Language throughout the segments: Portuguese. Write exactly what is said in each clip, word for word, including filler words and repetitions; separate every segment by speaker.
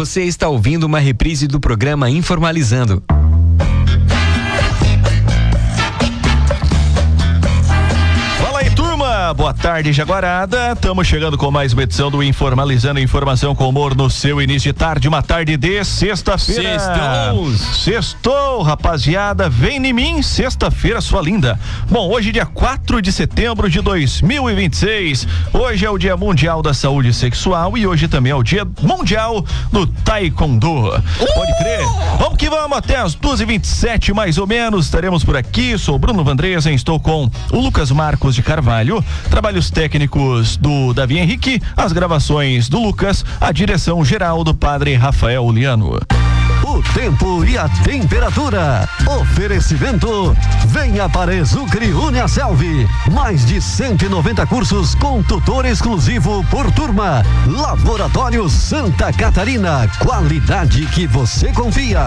Speaker 1: Você está ouvindo uma reprise do programa Informalizando.
Speaker 2: Boa tarde, Jaguarada. Estamos chegando com mais uma edição do Informalizando, informação com humor no seu início de tarde, uma tarde de sexta-feira.
Speaker 1: Sextou!
Speaker 2: Sextou, rapaziada. Vem em mim, sexta-feira, sua linda. Bom, hoje dia quatro de setembro de dois mil e vinte e seis. Hoje é o Dia Mundial da Saúde Sexual e hoje também é o Dia Mundial do Taekwondo. Uh! Pode crer? Vamos que vamos até as duas e vinte e sete, mais ou menos. Estaremos por aqui. Sou Bruno Vandresen, estou com o Lucas Marcos de Carvalho. Trabalhos técnicos do Davi Henrique, as gravações do Lucas, a direção geral do padre Rafael Liano.
Speaker 3: O tempo e a temperatura. Oferecimento. Venha para Exucre Uniaselv. Mais de cento e noventa cursos com tutor exclusivo por turma. Laboratório Santa Catarina. Qualidade que você confia.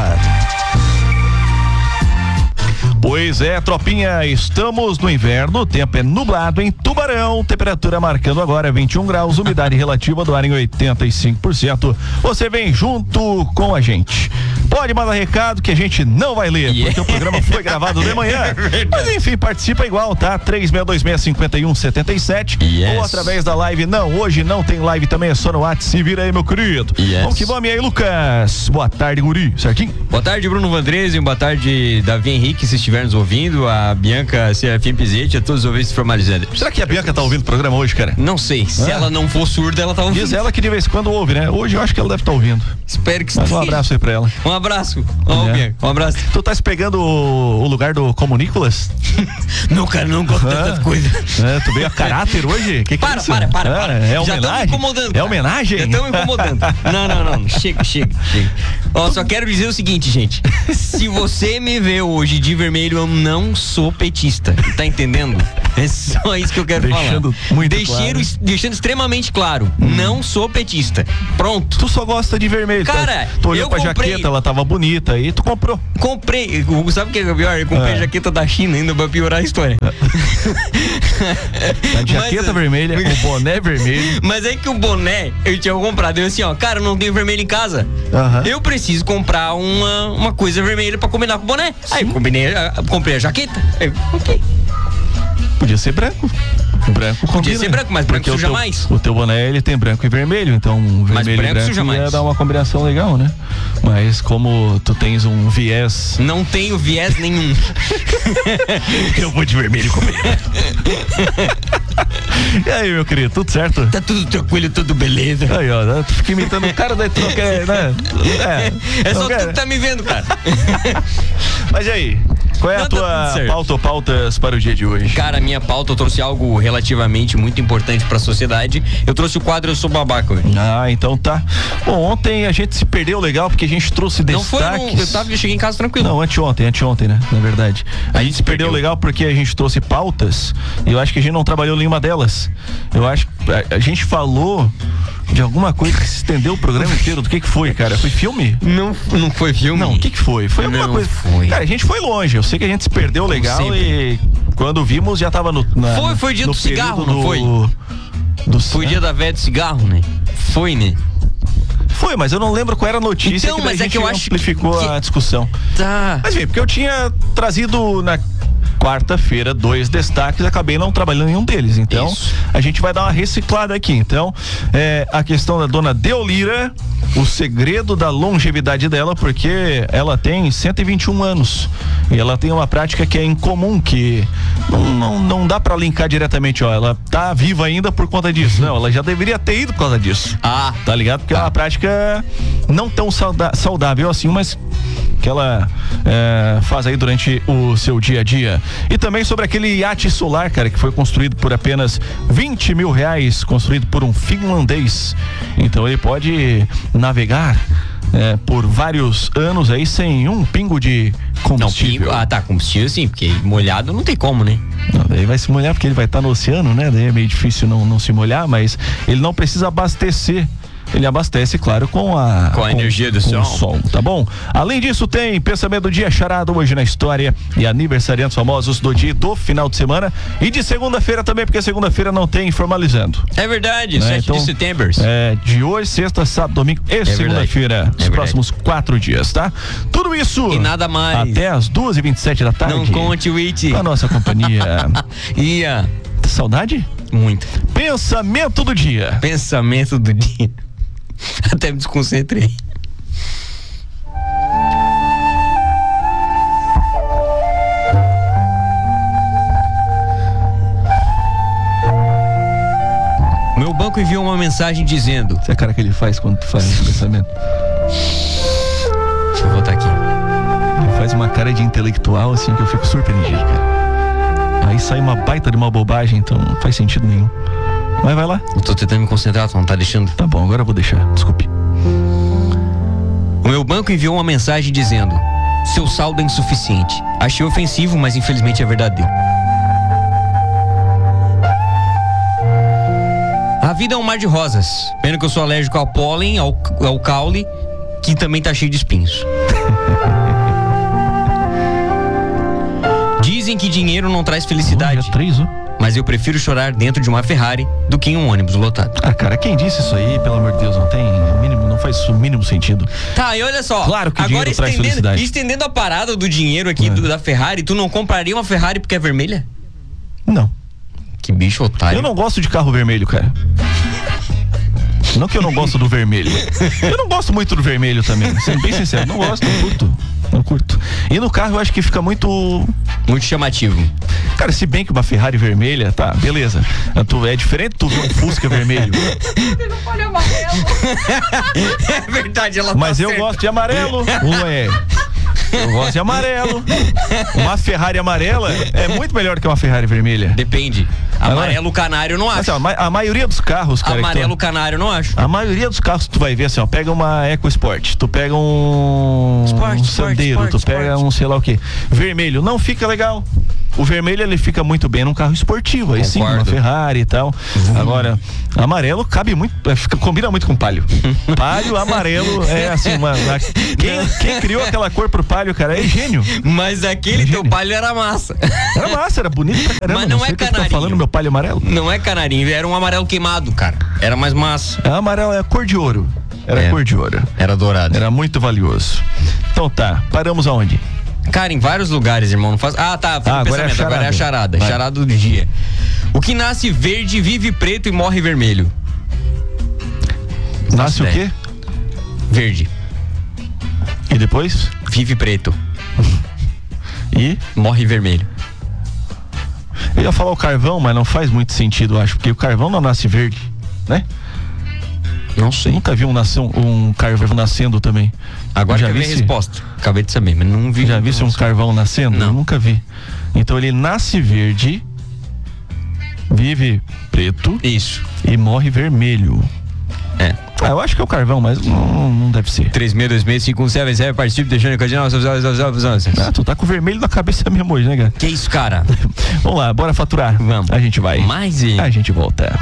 Speaker 2: Pois é, tropinha, estamos no inverno, o tempo é nublado em Tubarão, temperatura marcando agora vinte e um graus, umidade relativa do ar em oitenta e cinco por cento. Você vem junto com a gente. Pode mandar recado que a gente não vai ler, yeah. porque o programa foi gravado de manhã. Mas enfim, participa igual, tá? três seis dois seis, cinco um sete sete yes. ou através da live. Não, hoje não tem live também, é só no WhatsApp. Se vira aí, meu querido. Yes. Vamos que vamos aí, Lucas. Boa tarde, guri, certinho?
Speaker 1: Boa tarde, Bruno Vandresen. Boa tarde, Davi Henrique, se estiver nos ouvindo, a Bianca Serafim Pizete, a todos os ouvintes formalizando.
Speaker 2: Será que a Bianca tá ouvindo o programa hoje, cara?
Speaker 1: Não sei, se ah. ela não for surda, ela tá ouvindo.
Speaker 2: Diz ela que de vez em quando ouve, né? Hoje eu acho que ela deve estar tá ouvindo.
Speaker 1: Espero que sim.
Speaker 2: Mas um abraço aí pra ela.
Speaker 1: Um abraço. Ó, oh, é. Bianca, um abraço.
Speaker 2: Tu tá pegando o, o lugar do Comunícolas?
Speaker 1: Não, cara, não gosto de tanta coisa.
Speaker 2: É, tu veio a caráter hoje? Que que
Speaker 1: para,
Speaker 2: é isso?
Speaker 1: para, para, para.
Speaker 2: É, é
Speaker 1: Já
Speaker 2: homenagem?
Speaker 1: estão me incomodando. Cara.
Speaker 2: É homenagem?
Speaker 1: Já estão me incomodando. Não, não, não. Chega, chega, chega. Ó, só quero dizer o seguinte, gente. Se você me vê hoje de vermelho, eu não sou petista. Tá entendendo? É só isso que eu quero
Speaker 2: deixando
Speaker 1: falar.
Speaker 2: Muito
Speaker 1: Deixeiro,
Speaker 2: claro.
Speaker 1: Deixando extremamente claro. Hum. Não sou petista. Pronto.
Speaker 2: Tu só gosta de vermelho.
Speaker 1: Cara,
Speaker 2: tu olhou
Speaker 1: eu
Speaker 2: pra
Speaker 1: comprei...
Speaker 2: jaqueta, ela tava bonita aí, tu comprou.
Speaker 1: Comprei. Sabe o que é pior? Eu comprei é. a jaqueta da China ainda pra piorar a história.
Speaker 2: A jaqueta Mas, vermelha, o boné vermelho.
Speaker 1: Mas é que o boné eu tinha comprado. Eu assim, ó, cara, eu não tenho vermelho em casa.
Speaker 2: Uhum.
Speaker 1: Eu preciso comprar uma, uma coisa vermelha pra combinar com o boné. Sim. Aí eu combinei, comprei a jaqueta. Aí, ok.
Speaker 2: Podia ser branco. Branco combina.
Speaker 1: Podia ser branco, mas branco suja
Speaker 2: o teu,
Speaker 1: mais.
Speaker 2: O teu boné, ele tem branco e vermelho, então vermelho
Speaker 1: mas branco
Speaker 2: e branco
Speaker 1: suja mais.
Speaker 2: Ia dar uma combinação legal, né? Mas como tu tens um viés...
Speaker 1: Não tenho viés nenhum.
Speaker 2: Eu vou de vermelho comer. E aí, meu querido, tudo certo?
Speaker 1: Tá tudo tranquilo, tudo beleza.
Speaker 2: Aí, ó, tu fica imitando o cara, daí tu não quer, né?
Speaker 1: É, é só
Speaker 2: quer.
Speaker 1: tu que tá me vendo, cara.
Speaker 2: Mas e aí? Qual é não, a tua tá pauta ou pautas para o dia de hoje?
Speaker 1: Cara, a minha pauta, eu trouxe algo relativamente muito importante pra sociedade. Eu trouxe o quadro Eu Sou Babaca hoje.
Speaker 2: Ah, então tá. Bom, ontem a gente se perdeu legal porque a gente trouxe
Speaker 1: não
Speaker 2: destaques.
Speaker 1: Foi, não, eu, tava, eu cheguei em casa tranquilo.
Speaker 2: Não, anteontem, anteontem, né? Na verdade. A, a gente, gente se perdeu, perdeu legal porque a gente trouxe pautas e eu acho que a gente não trabalhou nenhuma delas. Eu acho que a, a gente falou de alguma coisa que se estendeu o programa inteiro. Do que que foi, cara? Foi filme?
Speaker 1: Não, não foi filme.
Speaker 2: Não, o que que foi? Foi alguma
Speaker 1: não
Speaker 2: coisa.
Speaker 1: Foi.
Speaker 2: Cara, a gente foi longe. Eu sei que a gente se perdeu legal sempre. E quando vimos já tava no... Na,
Speaker 1: foi, foi o dia do cigarro, não
Speaker 2: do,
Speaker 1: foi?
Speaker 2: Do,
Speaker 1: foi o dia da véia do cigarro, né? Foi, né?
Speaker 2: Foi, mas eu não lembro qual era a notícia
Speaker 1: então,
Speaker 2: que
Speaker 1: mas
Speaker 2: a
Speaker 1: é
Speaker 2: gente
Speaker 1: que eu acho
Speaker 2: amplificou
Speaker 1: que...
Speaker 2: a discussão.
Speaker 1: Tá.
Speaker 2: Mas enfim, porque eu tinha trazido na quarta-feira dois destaques, acabei não trabalhando nenhum deles, então isso. A gente vai dar uma reciclada aqui. Então, é, a questão da dona Deolira, o segredo da longevidade dela, porque ela tem cento e vinte e um anos e ela tem uma prática que é incomum, que não, não, não dá pra linkar diretamente, ó, ela tá viva ainda por conta disso, não, ela já deveria ter ido por causa disso.
Speaker 1: Ah,
Speaker 2: tá ligado? Porque ah. é uma prática não tão saudável assim, mas que ela é, faz aí durante o seu dia a dia. E também sobre aquele iate solar, cara, que foi construído por apenas vinte mil reais, construído por um finlandês. Então ele pode navegar é, por vários anos aí sem um pingo de combustível.
Speaker 1: Não, pingo, ah tá, combustível sim, porque molhado não tem como, né?
Speaker 2: Não, daí vai se molhar porque ele vai estar no oceano, né? Daí é meio difícil não, não se molhar, mas ele não precisa abastecer ele abastece, claro, com a,
Speaker 1: com a
Speaker 2: com,
Speaker 1: energia do
Speaker 2: com
Speaker 1: sol.
Speaker 2: o sol, tá bom? Além disso, tem pensamento do dia, charada hoje na história e aniversariantes famosos do dia e do final de semana e de segunda-feira também, porque segunda-feira não tem formalizando.
Speaker 1: É verdade,
Speaker 2: né?
Speaker 1: sete
Speaker 2: Então,
Speaker 1: de setembro.
Speaker 2: É, de hoje, sexta, sábado, domingo e
Speaker 1: é
Speaker 2: segunda-feira, os
Speaker 1: é
Speaker 2: próximos quatro dias, tá? Tudo isso
Speaker 1: e nada mais.
Speaker 2: até as duas e vinte e sete da tarde.
Speaker 1: Não conte o It.
Speaker 2: Com a nossa companhia.
Speaker 1: Ia.
Speaker 2: Saudade?
Speaker 1: Muito.
Speaker 2: Pensamento do dia.
Speaker 1: Pensamento do dia. Até me desconcentrei. Meu banco enviou uma mensagem dizendo...
Speaker 2: Essa é a cara que ele faz quando tu faz esse pensamento.
Speaker 1: Deixa eu voltar aqui.
Speaker 2: Ele faz uma cara de intelectual assim que eu fico surpreendido, cara. Aí sai uma baita de uma bobagem, então não faz sentido nenhum. Mas vai lá.
Speaker 1: Eu tô tentando me concentrar, tu não tá deixando.
Speaker 2: Tá bom, agora eu vou deixar, desculpe.
Speaker 1: O meu banco enviou uma mensagem dizendo: seu saldo é insuficiente. Achei ofensivo, mas infelizmente é verdadeiro. A vida é um mar de rosas. Pena que eu sou alérgico ao pólen, ao, ao caule, que também tá cheio de espinhos. Dizem que dinheiro não traz felicidade.
Speaker 2: Oh, três, oh.
Speaker 1: Mas eu prefiro chorar dentro de uma Ferrari do que em um ônibus lotado.
Speaker 2: Ah, cara, quem disse isso aí, pelo amor de Deus, não tem o mínimo, não faz o mínimo sentido.
Speaker 1: Tá, e olha só.
Speaker 2: Claro que o
Speaker 1: agora
Speaker 2: dinheiro traz
Speaker 1: estendendo,
Speaker 2: felicidade.
Speaker 1: estendendo a parada do dinheiro aqui
Speaker 2: É.
Speaker 1: do, da Ferrari, tu não compraria uma Ferrari porque é vermelha?
Speaker 2: Não.
Speaker 1: Que bicho otário.
Speaker 2: Eu não gosto de carro vermelho, cara. Não que eu não gosto do vermelho. Eu não gosto muito do vermelho também, sendo bem sincero. Não gosto, não curto. Não curto. E no carro eu acho que fica muito...
Speaker 1: Muito chamativo.
Speaker 2: Cara, se bem que uma Ferrari vermelha, tá, beleza. Tu, é diferente tu ver um Fusca vermelho.
Speaker 4: Você não pode amarelo.
Speaker 1: É verdade, ela
Speaker 2: Mas
Speaker 1: tá
Speaker 2: eu
Speaker 1: certa.
Speaker 2: gosto de amarelo. Um é... Eu gosto de amarelo. Uma Ferrari amarela é muito melhor que uma Ferrari vermelha.
Speaker 1: Depende. Amarelo canário eu não acho.
Speaker 2: Assim, ó, a, ma- a maioria dos carros, cara. que
Speaker 1: Amarelo
Speaker 2: tu-
Speaker 1: canário eu não acho.
Speaker 2: A maioria dos carros tu vai ver assim, ó, pega uma EcoSport, tu pega um,
Speaker 1: Sport,
Speaker 2: um
Speaker 1: Sport,
Speaker 2: Sandero,
Speaker 1: Sport,
Speaker 2: tu pega
Speaker 1: Sport.
Speaker 2: um sei lá o que, vermelho, não fica legal. O vermelho ele fica muito bem num carro esportivo, aí sim, uma
Speaker 1: Concordo.
Speaker 2: Ferrari e tal. Agora, amarelo cabe muito, é, fica, combina muito com palio. Palio, amarelo, é assim, uma, uma- quem, quem criou aquela cor pro palio, cara, é gênio.
Speaker 1: Mas aquele teu
Speaker 2: Gênio.
Speaker 1: palio era massa.
Speaker 2: Era massa, era bonito pra caramba.
Speaker 1: Mas não é
Speaker 2: sei o que tu tá
Speaker 1: canarinho.
Speaker 2: falando, meu palio amarelo.
Speaker 1: Não é canarinho, era um amarelo queimado, cara. Era mais massa.
Speaker 2: É amarelo, é cor de ouro. Era
Speaker 1: É.
Speaker 2: cor de ouro.
Speaker 1: Era dourado.
Speaker 2: Era muito valioso. Então tá, paramos aonde?
Speaker 1: Cara, em vários lugares, irmão. Não faz... Ah, tá. Foi
Speaker 2: Ah,
Speaker 1: um
Speaker 2: agora é a
Speaker 1: pensamento. Agora é a charada.
Speaker 2: Vai.
Speaker 1: Charada do dia. O que nasce verde vive preto e morre vermelho.
Speaker 2: Nasce o
Speaker 1: ideia.
Speaker 2: quê?
Speaker 1: Verde.
Speaker 2: E depois?
Speaker 1: Vive preto.
Speaker 2: E?
Speaker 1: Morre vermelho.
Speaker 2: Eu ia falar o carvão, mas não faz muito sentido, eu acho, porque o carvão não nasce verde, né?
Speaker 1: Não
Speaker 2: Eu
Speaker 1: sei.
Speaker 2: nunca vi um, nação, um carvão nascendo também.
Speaker 1: Agora
Speaker 2: já
Speaker 1: já vi a
Speaker 2: vi se-
Speaker 1: resposta. Acabei de saber, mas não vi.
Speaker 2: Já vi se um carvão nascendo?
Speaker 1: Não.
Speaker 2: Eu nunca vi. Então ele nasce verde, vive preto
Speaker 1: Isso.
Speaker 2: e morre vermelho.
Speaker 1: É.
Speaker 2: Ah, eu acho que é o carvão, mas não, não deve ser.
Speaker 1: três seis dois seis cinco um sete sete, participe, deixando o cardinal.
Speaker 2: Ah, tu tá com o vermelho na cabeça mesmo hoje, né, cara?
Speaker 1: Que isso, cara?
Speaker 2: Vamos lá, bora faturar.
Speaker 1: Vamos.
Speaker 2: A gente vai.
Speaker 1: Mais e...
Speaker 2: A gente volta.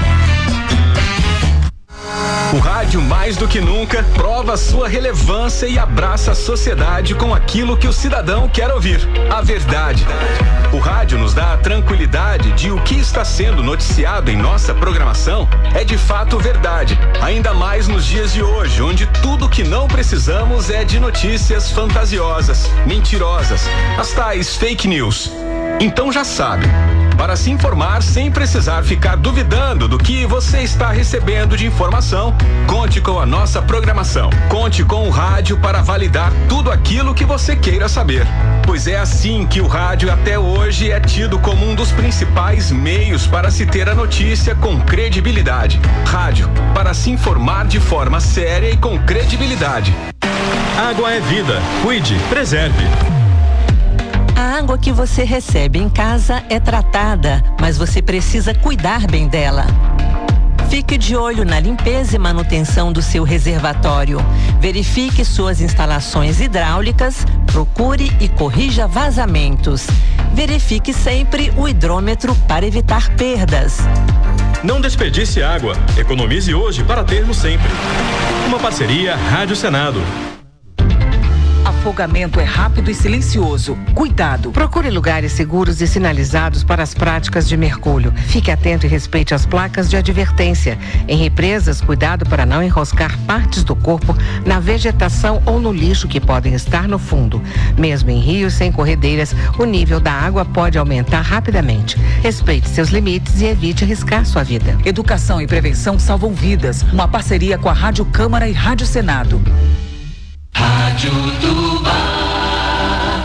Speaker 5: O rádio, mais do que nunca, prova sua relevância e abraça a sociedade com aquilo que o cidadão quer ouvir: a verdade. O rádio nos dá a tranquilidade de o que está sendo noticiado em nossa programação é de fato verdade. Ainda mais nos dias de hoje, onde tudo que não precisamos é de notícias fantasiosas, mentirosas, as tais fake news. Então já sabe, para se informar sem precisar ficar duvidando do que você está recebendo de informação, conte com a nossa programação. Conte com o rádio para validar tudo aquilo que você queira saber. Pois é assim que o rádio até hoje é tido como um dos principais meios para se ter a notícia com credibilidade. Rádio, para se informar de forma séria e com credibilidade.
Speaker 6: Água é vida. Cuide, preserve.
Speaker 7: A água que você recebe em casa é tratada, mas você precisa cuidar bem dela. Fique de olho na limpeza e manutenção do seu reservatório. Verifique suas instalações hidráulicas, procure e corrija vazamentos. Verifique sempre o hidrômetro para evitar perdas.
Speaker 6: Não desperdice água. Economize hoje para termos sempre. Uma parceria Rádio Senado.
Speaker 8: Afogamento é rápido e silencioso. Cuidado.
Speaker 9: Procure lugares seguros e sinalizados para as práticas de mergulho. Fique atento e respeite as placas de advertência. Em represas, cuidado para não enroscar partes do corpo na vegetação ou no lixo que podem estar no fundo. Mesmo em rios sem corredeiras, o nível da água pode aumentar rapidamente. Respeite seus limites e evite arriscar sua vida.
Speaker 8: Educação e prevenção salvam vidas. Uma parceria com a Rádio Câmara e Rádio Senado.
Speaker 10: Rádio Tubá.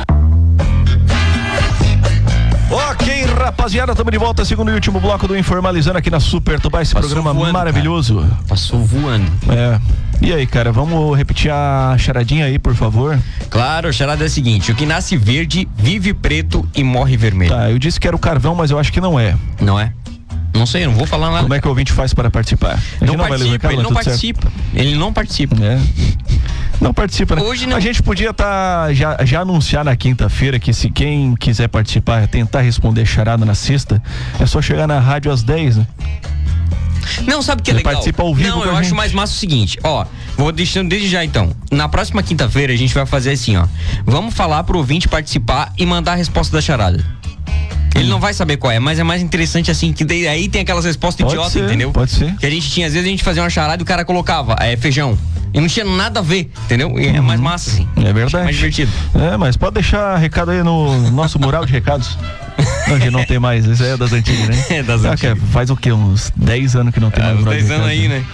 Speaker 2: Ok, rapaziada, estamos de volta, segundo e último bloco do Informalizando aqui na Super Tubá, esse Passou programa voando, maravilhoso.
Speaker 1: Cara. Passou voando.
Speaker 2: É. E aí, cara, vamos repetir a charadinha aí, por favor?
Speaker 1: Claro, a charada é a seguinte: o que nasce verde, vive preto e morre vermelho.
Speaker 2: Tá, eu disse que era o carvão, mas eu acho que não é.
Speaker 1: Não é? Não sei, eu não vou falar nada.
Speaker 2: Como é que o ouvinte faz para participar?
Speaker 1: Não, não participa, ele não participa. Ele não participa.
Speaker 2: É. Não participa, né?
Speaker 1: Hoje não.
Speaker 2: A gente podia tá, já, já anunciar na quinta-feira que se quem quiser participar, tentar responder charada na sexta, é só chegar na rádio às dez, né?
Speaker 1: Não, sabe o que é
Speaker 2: Ele
Speaker 1: legal?
Speaker 2: participa ao vivo.
Speaker 1: Não, eu acho mais massa o seguinte, ó, vou deixando desde já então. Na próxima quinta-feira a gente vai fazer assim, ó. Vamos falar pro ouvinte participar e mandar a resposta da charada. Ele não vai saber qual é, mas é mais interessante assim, que daí, aí tem aquelas respostas
Speaker 2: pode
Speaker 1: idiotas,
Speaker 2: ser,
Speaker 1: entendeu?
Speaker 2: Pode ser.
Speaker 1: Que a gente tinha, às vezes a gente fazia uma charada e o cara colocava, é, feijão. E não tinha nada a ver, entendeu? E é mais massa, assim.
Speaker 2: É verdade.
Speaker 1: Mais divertido.
Speaker 2: É, mas pode deixar recado aí no nosso mural de recados. Onde não tem mais, isso aí é das antigas, né?
Speaker 1: É das
Speaker 2: ah,
Speaker 1: antigas.
Speaker 2: Faz o quê? Uns dez anos que não tem
Speaker 1: é,
Speaker 2: mais
Speaker 1: mural
Speaker 2: de
Speaker 1: recados. dez anos aí, né?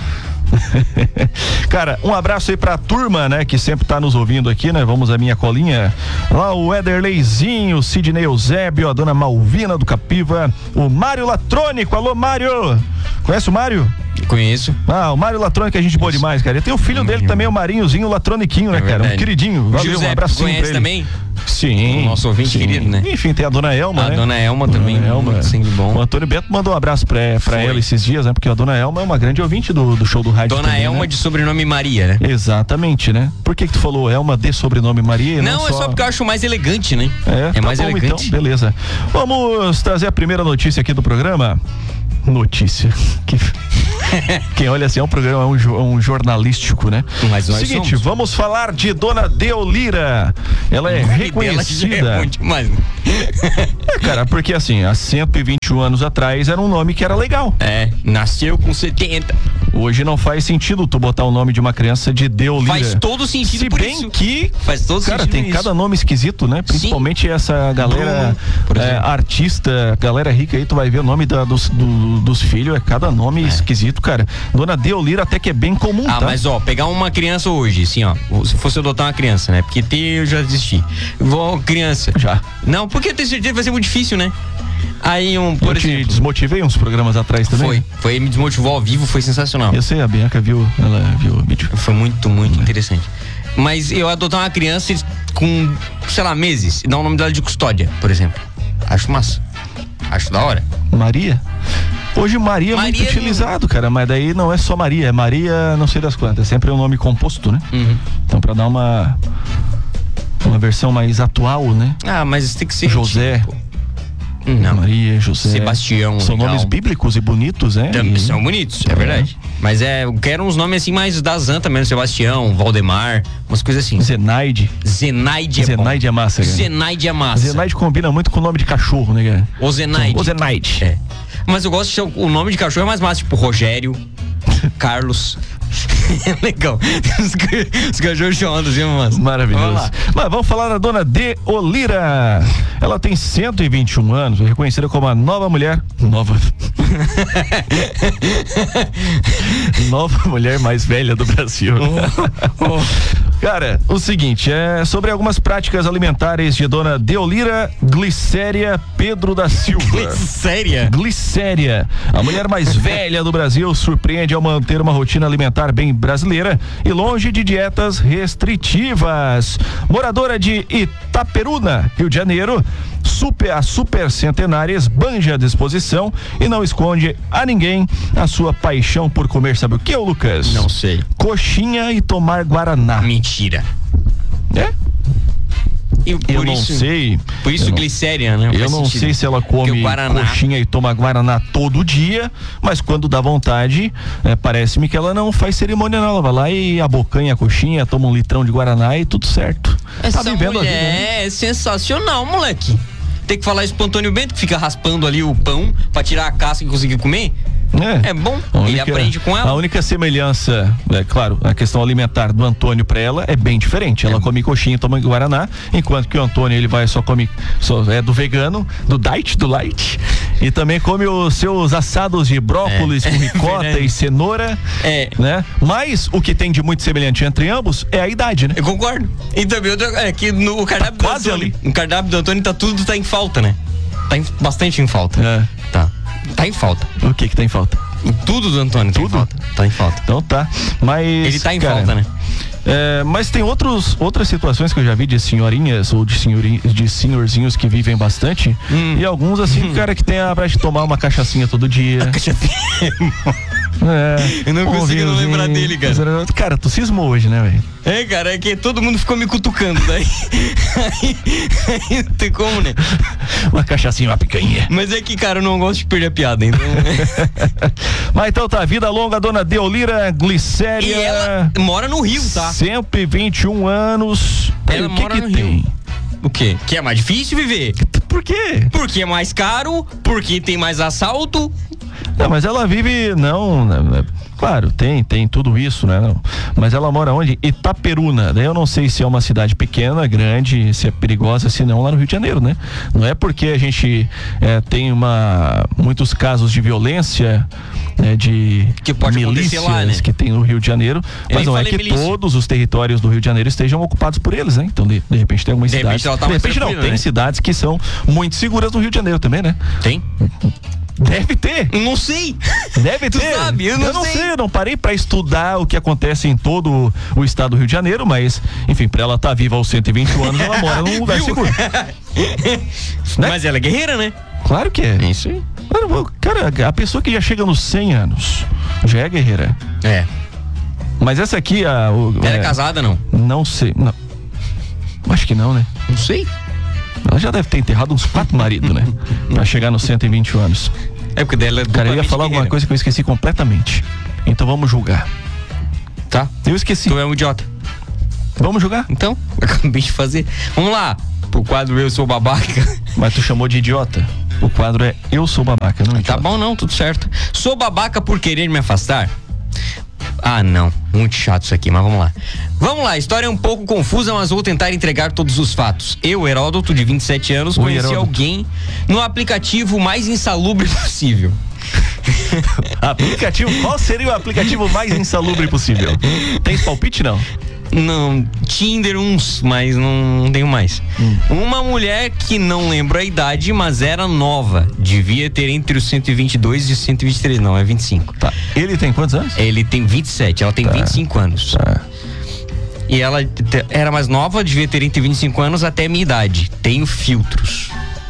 Speaker 2: Cara, um abraço aí pra turma, né, que sempre tá nos ouvindo aqui, né? Vamos a minha colinha. Lá o Ederleizinho, o Sidney Eusébio, a dona Malvina do Capiva, o Mário Latrônico. Alô, Mário! Conhece o Mário?
Speaker 1: Conheço.
Speaker 2: Ah, o Mário Latrônico é gente boa demais, cara. E tem o filho hum, dele hum. também, o Marinhozinho Latroniquinho, né, é cara? Um queridinho. Valeu,
Speaker 1: José,
Speaker 2: um abraço pra ele.
Speaker 1: Conhece também?
Speaker 2: Sim.
Speaker 1: O nosso ouvinte
Speaker 2: sim.
Speaker 1: querido, né?
Speaker 2: Enfim, tem a dona Elma,
Speaker 1: a
Speaker 2: né?
Speaker 1: A dona Elma também,
Speaker 2: dona Elma,
Speaker 1: muito sangue bom.
Speaker 2: O Antônio Bento mandou um abraço pra, pra ela esses dias, né? Porque a dona Elma é uma grande ouvinte do, do show do rádio.
Speaker 1: Dona
Speaker 2: também,
Speaker 1: Elma
Speaker 2: né?
Speaker 1: de sobrenome Maria, né?
Speaker 2: Exatamente, né? Por que que tu falou Elma de sobrenome Maria?
Speaker 1: Não,
Speaker 2: não
Speaker 1: é
Speaker 2: só...
Speaker 1: só porque eu acho mais elegante, né?
Speaker 2: É,
Speaker 1: é
Speaker 2: tá
Speaker 1: mais
Speaker 2: bom,
Speaker 1: elegante.
Speaker 2: Então, beleza. Vamos trazer a primeira notícia aqui do programa. Notícia. Que... Quem olha assim é um programa, é um, jo- um jornalístico, né?
Speaker 1: Mas nós
Speaker 2: Seguinte,
Speaker 1: somos.
Speaker 2: vamos falar de Dona Deolira. Ela é reconhecida.
Speaker 1: Dela é bom demais.
Speaker 2: É, cara, porque assim, há cento e vinte e um anos atrás era um nome que era legal.
Speaker 1: É, nasceu com setenta.
Speaker 2: Hoje não faz sentido tu botar o nome de uma criança de Deolira.
Speaker 1: Faz todo sentido.
Speaker 2: Se
Speaker 1: por
Speaker 2: bem
Speaker 1: isso.
Speaker 2: que,
Speaker 1: faz todo
Speaker 2: cara,
Speaker 1: sentido
Speaker 2: tem
Speaker 1: isso.
Speaker 2: cada nome esquisito, né? Principalmente Sim. essa galera
Speaker 1: Bruno,
Speaker 2: é, artista, galera rica aí, tu vai ver o nome da, dos, do, dos filhos, é cada nome é. esquisito, cara. Dona Deolira até que é bem comum,
Speaker 1: ah,
Speaker 2: tá?
Speaker 1: mas ó, pegar uma criança hoje, assim, ó, se fosse adotar uma criança, né? Porque ter eu já desisti. Vou, criança.
Speaker 2: Já.
Speaker 1: Não, porque eu tenho certeza que vai ser muito difícil, né? Aí um, por
Speaker 2: eu
Speaker 1: exemplo,
Speaker 2: te desmotivei uns programas atrás também.
Speaker 1: Foi, foi, me desmotivou ao vivo, foi sensacional.
Speaker 2: Eu sei, a Bianca viu, ela viu o vídeo.
Speaker 1: Foi muito, muito é. interessante. Mas eu adotar uma criança com, sei lá, meses, e dar o nome dela de Custódia, por exemplo. Acho massa. Acho da hora.
Speaker 2: Maria? Hoje Maria é
Speaker 1: Maria
Speaker 2: muito utilizado, cara, mas daí não é só Maria, é Maria não sei das quantas, é sempre um nome composto, né?
Speaker 1: Uhum.
Speaker 2: Então pra dar uma uma versão mais atual, né?
Speaker 1: Ah, mas tem que ser
Speaker 2: José,
Speaker 1: tipo... Não.
Speaker 2: Maria, José,
Speaker 1: Sebastião.
Speaker 2: São
Speaker 1: legal.
Speaker 2: nomes bíblicos e bonitos, né?
Speaker 1: Também
Speaker 2: e...
Speaker 1: são bonitos, é verdade. Mas é, eu quero uns nomes assim mais da Zanta mesmo, Sebastião, Valdemar, umas coisas assim.
Speaker 2: Zenaide.
Speaker 1: Zenaide é
Speaker 2: Zenaide
Speaker 1: bom.
Speaker 2: é massa, cara.
Speaker 1: Zenaide é massa.
Speaker 2: Zenaide combina muito com o nome de cachorro, né, cara?
Speaker 1: O Zenaide.
Speaker 2: O Zenaide.
Speaker 1: É. Mas eu gosto de chamar, o nome de cachorro é mais massa, tipo Rogério, Carlos. É legal. Os, os cachorros chamando assim, mas
Speaker 2: maravilhoso.
Speaker 1: Vamos lá.
Speaker 2: Mas vamos falar da dona Deolira. Ela tem cento e vinte e um anos, é reconhecida como a nova mulher. Nova. Nova mulher mais velha do Brasil. Oh, oh. Cara, o seguinte, é sobre algumas práticas alimentares de dona Deolira Glicéria Pedro da Silva.
Speaker 1: Glicéria?
Speaker 2: Glicéria. A mulher mais velha do Brasil surpreende ao manter uma rotina alimentar bem brasileira e longe de dietas restritivas. Moradora de Itaperuna, Rio de Janeiro, super, a super centenária esbanja a disposição e não esconde a ninguém a sua paixão por comer, sabe o que, ô Lucas?
Speaker 1: Não sei.
Speaker 2: Coxinha e tomar guaraná.
Speaker 1: Mentira.
Speaker 2: É?
Speaker 1: E por
Speaker 2: eu não
Speaker 1: isso,
Speaker 2: sei.
Speaker 1: Por isso
Speaker 2: eu
Speaker 1: glicéria, né?
Speaker 2: Eu
Speaker 1: Faz
Speaker 2: não
Speaker 1: sentido.
Speaker 2: sei se ela come
Speaker 1: Guaraná...
Speaker 2: coxinha e toma Guaraná todo dia, mas quando dá vontade, é, parece-me que ela não faz cerimônia não. Ela vai lá e abocanha a coxinha, toma um litrão de Guaraná e tudo certo.
Speaker 1: Essa
Speaker 2: tá vivendo
Speaker 1: mulher
Speaker 2: a vida, né?
Speaker 1: é sensacional, moleque. Tem que falar isso pro Antônio Bento, que fica raspando ali o pão pra tirar a casca e conseguir comer.
Speaker 2: É,
Speaker 1: é bom,
Speaker 2: a
Speaker 1: ele
Speaker 2: única,
Speaker 1: aprende com ela.
Speaker 2: A única semelhança, é claro, a questão alimentar do Antônio pra ela é bem diferente. Ela é. come coxinha e toma Guaraná, enquanto que o Antônio, ele vai só come, só é do vegano, do diet, do light, e também come os seus assados de brócolis é. com ricota é e cenoura,
Speaker 1: é.
Speaker 2: né? Mas o que tem de muito semelhante entre ambos é a idade, né?
Speaker 1: Eu concordo. E também outra, é que no cardápio
Speaker 2: tá
Speaker 1: do
Speaker 2: quase
Speaker 1: Antônio,
Speaker 2: ali.
Speaker 1: no cardápio do Antônio tá tudo tá em falta, né? Tá em, bastante em falta.
Speaker 2: É.
Speaker 1: Tá. Tá em falta.
Speaker 2: O que que tá em falta?
Speaker 1: Tudo do Antônio.
Speaker 2: Tudo?
Speaker 1: Tá em falta. Tá em falta.
Speaker 2: Então tá. Mas.
Speaker 1: Ele tá em
Speaker 2: cara,
Speaker 1: falta, né?
Speaker 2: É, mas tem outros, outras situações que eu já vi de senhorinhas ou de, senhori, de senhorzinhos que vivem bastante. Hum. E alguns, assim, hum. cara que tem a praia de tomar uma cachaçinha todo dia.
Speaker 1: A cachaçinha.
Speaker 2: É,
Speaker 1: eu não
Speaker 2: um
Speaker 1: consigo não lembrar dele, cara.
Speaker 2: Cara, tu cismou hoje, né, velho?
Speaker 1: É, cara, é que todo mundo ficou me cutucando daí. aí, aí não tem como, né?
Speaker 2: Uma cachaçinha, uma picanha.
Speaker 1: Mas é que, cara, eu não gosto de perder a piada, então.
Speaker 2: Mas então tá, vida longa, dona Deolira Glicéria.
Speaker 1: E ela mora no Rio, tá?
Speaker 2: cento e vinte e um anos.
Speaker 1: Ela
Speaker 2: o que
Speaker 1: mora
Speaker 2: que
Speaker 1: no
Speaker 2: tem?
Speaker 1: Rio. O quê? Que é mais difícil viver?
Speaker 2: Por quê?
Speaker 1: Porque é mais caro, porque tem mais assalto.
Speaker 2: Não, mas ela vive, não, né, claro, tem, tem tudo isso, né? Não, mas ela mora onde? Itaperuna. Daí eu não sei se é uma cidade pequena, grande, se é perigosa, se não, lá no Rio de Janeiro, né? Não é porque a gente é, tem uma, muitos casos de violência, né, de
Speaker 1: que pode
Speaker 2: milícias
Speaker 1: lá, né?
Speaker 2: que tem no Rio de Janeiro,
Speaker 1: eu
Speaker 2: mas não é que
Speaker 1: milícia.
Speaker 2: todos os territórios do Rio de Janeiro estejam ocupados por eles, né? Então, de, de repente tem algumas
Speaker 1: de
Speaker 2: cidades.
Speaker 1: Repente, tá
Speaker 2: de repente não, tem
Speaker 1: né?
Speaker 2: cidades que são muito seguras no Rio de Janeiro também, né?
Speaker 1: Tem?
Speaker 2: Deve ter.
Speaker 1: Não sei.
Speaker 2: Deve
Speaker 1: tu
Speaker 2: ter.
Speaker 1: Sabe? Eu não,
Speaker 2: eu não sei.
Speaker 1: sei.
Speaker 2: Eu não parei pra estudar o que acontece em todo o estado do Rio de Janeiro, mas, enfim, pra ela estar tá viva aos cento e vinte e um anos, ela mora num lugar seguro. Né?
Speaker 1: Mas ela é guerreira, né?
Speaker 2: Claro que é.
Speaker 1: É isso aí.
Speaker 2: Cara, a pessoa que já chega nos cem anos já é guerreira.
Speaker 1: É.
Speaker 2: Mas essa aqui, a. O,
Speaker 1: ela é,
Speaker 2: é
Speaker 1: casada, não?
Speaker 2: Não sei. Não. Acho que não, né?
Speaker 1: Não sei.
Speaker 2: Ela já deve ter enterrado uns quatro maridos, né? Pra chegar nos cento e vinte e um anos.
Speaker 1: É porque dela é
Speaker 2: Cara, eu ia falar alguma coisa que eu esqueci completamente. Então vamos julgar.
Speaker 1: Tá?
Speaker 2: Eu esqueci.
Speaker 1: Tu é um idiota.
Speaker 2: Vamos julgar?
Speaker 1: Então, acabei de fazer. Vamos lá. Pro quadro Eu Sou Babaca.
Speaker 2: Mas tu chamou de idiota. O quadro é Eu Sou Babaca, não idiota.
Speaker 1: Tá bom, não, tudo certo. Sou babaca por querer me afastar? Ah, não. Muito chato isso aqui, mas vamos lá. Vamos lá, a história é um pouco confusa, mas vou tentar entregar todos os fatos. Eu, Heródoto, de vinte e sete anos,
Speaker 2: Oi,
Speaker 1: conheci
Speaker 2: Heródoto.
Speaker 1: alguém no aplicativo mais insalubre possível.
Speaker 2: Aplicativo? Qual seria o aplicativo mais insalubre possível? Tem palpite, não?
Speaker 1: Não, Tinder uns, mas não, não tenho mais. Hum. Uma mulher que não lembro a idade, mas era nova. Devia ter entre os cento e vinte e dois e os cento e vinte e três, não, é vinte e cinco.
Speaker 2: Tá. Ele tem quantos anos?
Speaker 1: Ele tem vinte e sete, ela tem
Speaker 2: tá.
Speaker 1: vinte e cinco anos.
Speaker 2: Tá.
Speaker 1: E ela te, era mais nova, devia ter entre vinte e cinco anos até a minha idade. Tenho filtros.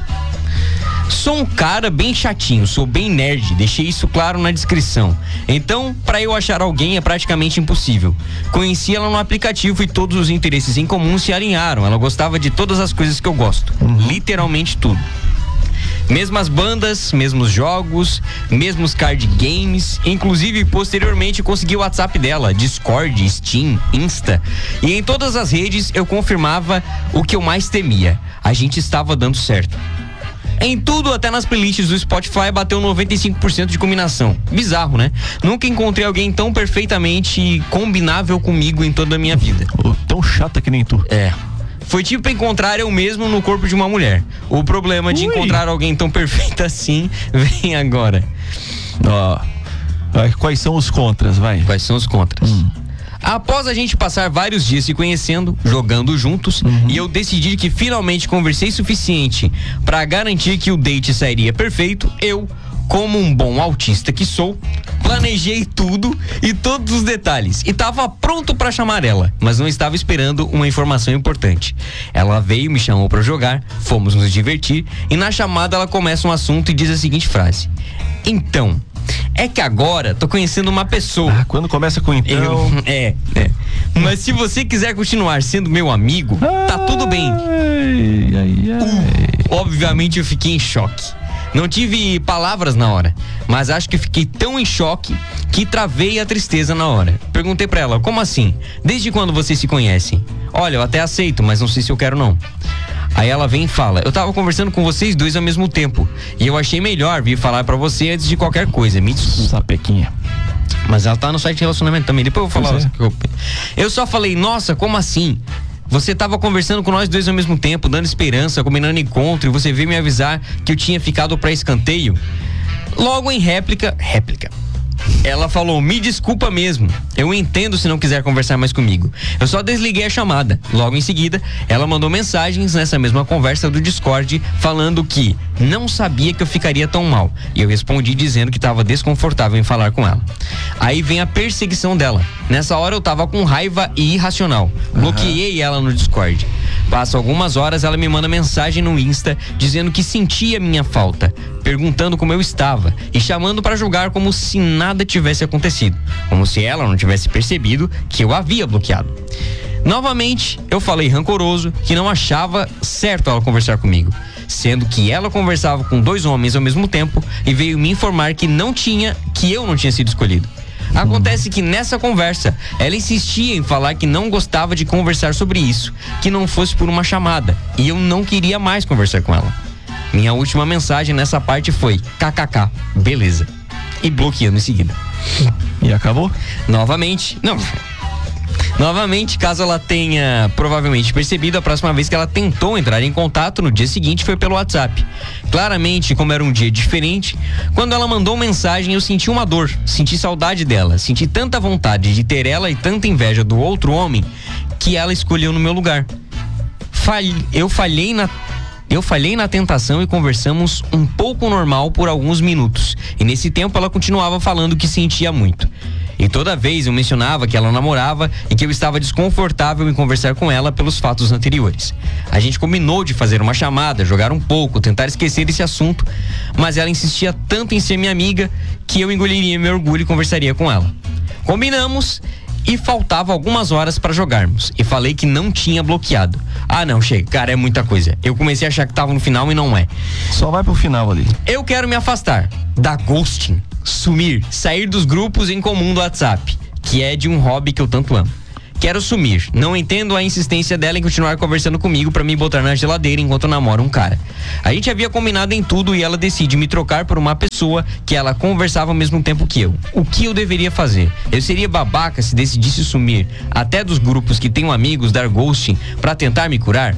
Speaker 1: Sou um cara bem chatinho, sou bem nerd, deixei isso claro na descrição. Então, pra eu achar alguém é praticamente impossível. Conheci ela no aplicativo e todos os interesses em comum se alinharam. Ela gostava de todas as coisas que eu gosto. Uhum. Literalmente tudo. Mesmas bandas, mesmos jogos, mesmos card games. Inclusive, posteriormente, consegui o WhatsApp dela, Discord, Steam, Insta. E em todas as redes eu confirmava o que eu mais temia. A gente estava dando certo. Em tudo, até nas playlists do Spotify, bateu noventa e cinco por cento de combinação. Bizarro, né? Nunca encontrei alguém tão perfeitamente combinável comigo em toda a minha vida.
Speaker 2: Oh, tão chata que nem tu.
Speaker 1: É. Foi tipo encontrar eu mesmo no corpo de uma mulher. O problema de
Speaker 2: Ui.
Speaker 1: encontrar alguém tão perfeito assim vem agora.
Speaker 2: Ó, oh. Quais são os contras, vai?
Speaker 1: Quais são os contras?
Speaker 2: Hum.
Speaker 1: Após a gente passar vários dias se conhecendo, jogando juntos, uhum. e eu decidir que finalmente conversei suficiente pra garantir que o date sairia perfeito, eu, como um bom autista que sou, planejei tudo e todos os detalhes e tava pronto pra chamar ela, mas não estava esperando uma informação importante. Ela veio, me chamou pra jogar, fomos nos divertir e na chamada ela começa um assunto e diz a seguinte frase: então, É que agora tô conhecendo uma pessoa.
Speaker 2: Ah, quando começa com então.
Speaker 1: Eu, é, é. Mas se você quiser continuar sendo meu amigo, tá tudo bem.
Speaker 2: Ai, ai, ai.
Speaker 1: Uh, obviamente eu fiquei em choque. Não tive palavras na hora, mas acho que fiquei tão em choque que travei a tristeza na hora. Perguntei pra ela, como assim? Desde quando vocês se conhecem? Olha, eu até aceito, mas não sei se eu quero não. Aí ela vem e fala, eu tava conversando com vocês dois ao mesmo tempo e eu achei melhor vir falar pra você antes de qualquer coisa, me desculpa.
Speaker 2: Sapequinha.
Speaker 1: Mas ela tá no site de relacionamento também, depois eu vou falar.
Speaker 2: É.
Speaker 1: Eu, eu só falei, nossa, como assim? Você tava conversando com nós dois ao mesmo tempo, dando esperança, combinando encontro, e você veio me avisar que eu tinha ficado pra escanteio? Logo em réplica, réplica, ela falou, me desculpa mesmo, eu entendo se não quiser conversar mais comigo. Eu só desliguei a chamada. Logo em seguida, ela mandou mensagens nessa mesma conversa do Discord, falando que não sabia que eu ficaria tão mal. E eu respondi dizendo que estava desconfortável em falar com ela. Aí vem a perseguição dela. Nessa hora eu tava com raiva e irracional. Bloqueei ela no Discord. Passa algumas horas, ela me manda mensagem no Insta dizendo que sentia minha falta, perguntando como eu estava e chamando pra julgar como se nada tivesse acontecido, como se ela não tivesse percebido que eu havia bloqueado. Novamente, eu falei rancoroso que não achava certo ela conversar comigo, sendo que ela conversava com dois homens ao mesmo tempo e veio me informar que não tinha, que eu não tinha sido escolhido. Acontece que nessa conversa, ela insistia em falar que não gostava de conversar sobre isso, que não fosse por uma chamada, e eu não queria mais conversar com ela. Minha última mensagem nessa parte foi kkk, beleza, e bloqueando em seguida.
Speaker 2: E acabou?
Speaker 1: Novamente, não... Novamente, caso ela tenha provavelmente percebido, a próxima vez que ela tentou entrar em contato no dia seguinte foi pelo WhatsApp. Claramente, como era um dia diferente, quando ela mandou mensagem eu senti uma dor, senti saudade dela, senti tanta vontade de ter ela e tanta inveja do outro homem que ela escolheu no meu lugar. Falhe, eu falhei na Eu falhei na tentação e conversamos um pouco normal por alguns minutos. E nesse tempo ela continuava falando que sentia muito. E toda vez eu mencionava que ela namorava e que eu estava desconfortável em conversar com ela pelos fatos anteriores. A gente combinou de fazer uma chamada, jogar um pouco, tentar esquecer esse assunto, mas ela insistia tanto em ser minha amiga que eu engoliria meu orgulho e conversaria com ela. Combinamos e faltava algumas horas para jogarmos e falei que não tinha bloqueado. Ah não, chega, cara, é muita coisa. Eu comecei a achar que tava no final e não é.
Speaker 2: Só vai pro final ali.
Speaker 1: Eu quero me afastar, dar ghosting, sumir, sair dos grupos em comum do WhatsApp, que é de um hobby que eu tanto amo. Quero sumir, não entendo a insistência dela em continuar conversando comigo pra me botar na geladeira enquanto eu namoro um cara. A gente havia combinado em tudo e ela decide me trocar por uma pessoa que ela conversava ao mesmo tempo que eu. O que eu deveria fazer? Eu seria babaca se decidisse sumir até dos grupos que tenho amigos, dar ghosting pra tentar me curar?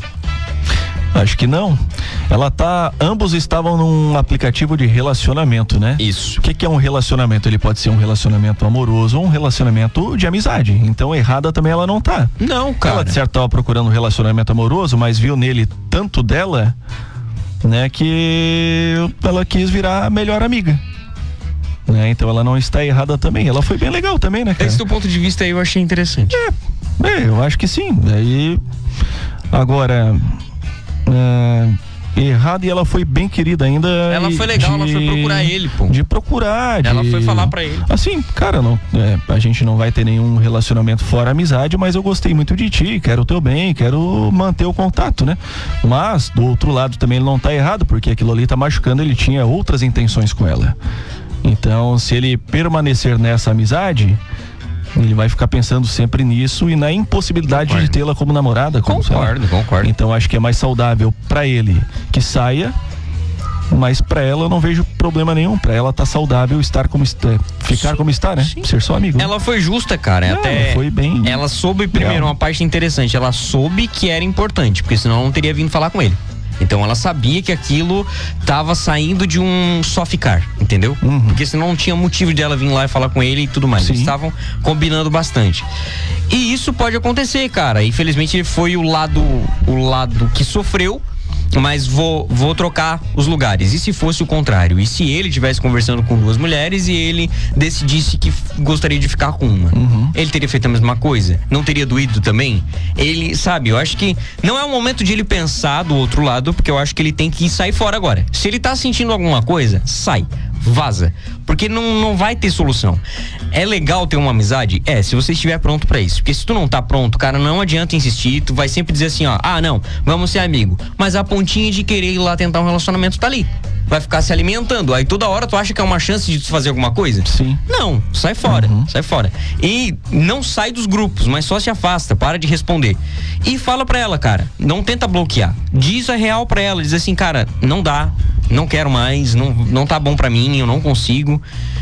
Speaker 2: Acho que não. Ela tá. Ambos estavam num aplicativo de relacionamento, né?
Speaker 1: Isso.
Speaker 2: O que, que é um relacionamento? Ele pode ser um relacionamento amoroso ou um relacionamento de amizade. Então, errada também ela não tá.
Speaker 1: Não, cara.
Speaker 2: Ela, de certo, tava procurando um relacionamento amoroso, mas viu nele tanto dela, né, que ela quis virar a melhor amiga. Né? Então, ela não está errada também. Ela foi bem legal também, né, cara?
Speaker 1: Esse do ponto de vista aí eu achei interessante.
Speaker 2: É, é eu acho que sim. Aí, agora. É, errado, e ela foi bem querida ainda.
Speaker 1: Ela foi legal,
Speaker 2: de,
Speaker 1: ela foi procurar ele, pô.
Speaker 2: De procurar, de,
Speaker 1: Ela foi falar pra ele.
Speaker 2: Assim, cara, não, é, a gente não vai ter nenhum relacionamento fora amizade, mas eu gostei muito de ti, quero o teu bem, quero manter o contato, né? Mas, do outro lado também ele não tá errado, porque aquilo ali tá machucando, ele tinha outras intenções com ela. Então, se ele permanecer nessa amizade, ele vai ficar pensando sempre nisso e na impossibilidade concordo. de tê-la como namorada. Como,
Speaker 1: concordo, concordo.
Speaker 2: Então acho que é mais saudável pra ele que saia, mas pra ela eu não vejo problema nenhum. Pra ela tá saudável estar como está, ficar sim, como está, né? Sim. Ser só amigo.
Speaker 1: Ela foi justa, cara.
Speaker 2: Não,
Speaker 1: até
Speaker 2: ela foi bem.
Speaker 1: Ela soube primeiro legal. Uma parte interessante. Ela soube que era importante, porque senão ela não teria vindo falar com ele. Então ela sabia que aquilo tava saindo de um só ficar, entendeu? Uhum. Porque senão não tinha motivo de ela vir lá e falar com ele e tudo mais. Sim. Eles estavam combinando bastante. E isso pode acontecer, cara. Infelizmente ele foi o lado, o lado que sofreu mas vou, vou trocar os lugares. E se fosse o contrário? E se ele estivesse conversando com duas mulheres e ele decidisse que f- gostaria de ficar com uma? Uhum. Ele teria feito a mesma coisa? Não teria doído também? Ele, sabe, eu acho que não é o momento de ele pensar do outro lado, porque eu acho que ele tem que sair fora agora. Se ele tá sentindo alguma coisa, sai. Vaza, porque não, não vai ter solução. É legal ter uma amizade? É, se você estiver pronto pra isso. Porque se tu não tá pronto, cara, não adianta insistir. Tu vai sempre dizer assim, ó, ah não, vamos ser amigo. Mas a pontinha de querer ir lá tentar um relacionamento tá ali. Vai ficar se alimentando. Aí toda hora tu acha que é uma chance de tu fazer alguma coisa?
Speaker 2: Sim.
Speaker 1: Não, sai fora, uhum. sai fora. E não sai dos grupos, mas só se afasta, para de responder. E fala pra ela, cara, não tenta bloquear. Diz a real pra ela, diz assim, cara, não dá, não quero mais, não, não tá bom pra mim, eu não consigo.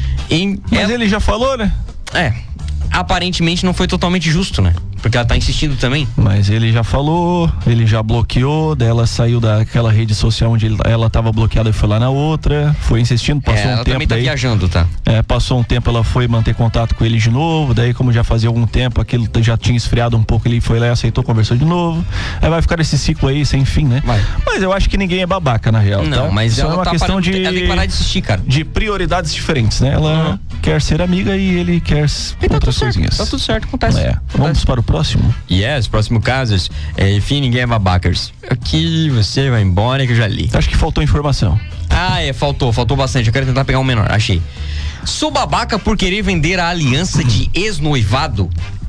Speaker 1: E
Speaker 2: mas
Speaker 1: ela...
Speaker 2: ele já falou, né?
Speaker 1: É, aparentemente não foi totalmente justo, né? Porque ela tá insistindo também.
Speaker 2: Mas ele já falou, ele já bloqueou, daí ela saiu daquela rede social onde ele, ela tava bloqueada e foi lá na outra, foi insistindo, passou
Speaker 1: é,
Speaker 2: um
Speaker 1: ela
Speaker 2: tempo.
Speaker 1: Também tá
Speaker 2: daí,
Speaker 1: viajando, tá?
Speaker 2: É, passou um tempo, ela foi manter contato com ele de novo, daí como já fazia algum tempo, aquilo já tinha esfriado um pouco, ele foi lá e aceitou, conversou de novo. Aí vai ficar esse ciclo aí sem fim, né? Vai. Mas eu acho que ninguém é babaca, na real.
Speaker 1: Não,
Speaker 2: tá?
Speaker 1: mas
Speaker 2: isso
Speaker 1: ela
Speaker 2: é uma
Speaker 1: tá
Speaker 2: questão
Speaker 1: parando,
Speaker 2: de.
Speaker 1: ela tem que parar de insistir, cara.
Speaker 2: De prioridades diferentes, né? Ela uhum. quer ser amiga e ele quer
Speaker 1: e tá
Speaker 2: outras
Speaker 1: tudo
Speaker 2: coisinhas.
Speaker 1: Certo, tá tudo certo, acontece.
Speaker 2: É.
Speaker 1: acontece.
Speaker 2: Vamos para o próximo?
Speaker 1: Yes, próximo casos. É, enfim, ninguém é babacas. Aqui você vai embora que eu já li.
Speaker 2: Acho que faltou informação.
Speaker 1: Ah, é, faltou, faltou bastante. Eu quero tentar pegar um menor, achei. Sou babaca por querer vender a aliança de ex-noivado.